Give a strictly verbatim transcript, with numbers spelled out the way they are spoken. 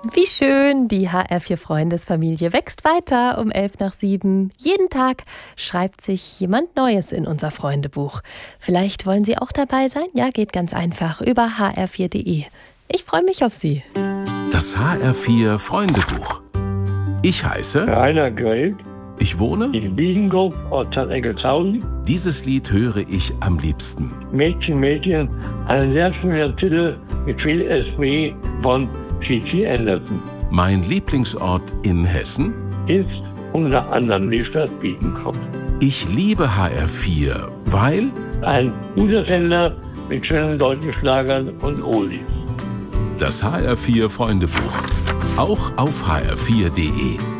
Wie schön, die H R vier Freundesfamilie wächst weiter um elf nach sieben. Jeden Tag schreibt sich jemand Neues in unser Freundebuch. Vielleicht wollen Sie auch dabei sein? Ja, geht ganz einfach über h r vier punkt d e. Ich freue mich auf Sie. Das H R vier Freundebuch. Ich heiße Rainer Grell. Ich wohne in Biedenkopf, Ortsteil Eggelshausen. Dieses Lied höre ich am liebsten. Mädchen, Mädchen, ein sehr schöner Titel mit viel Esprit von Gigi Anderson. Mein Lieblingsort in Hessen Ist unter anderem die Stadt Biedenkopf. Ich liebe H R vier, weil Ein guter Sender mit schönen deutschen Schlagern und Oldies. das H R vier Freundebuch. Auch auf h r vier punkt d e.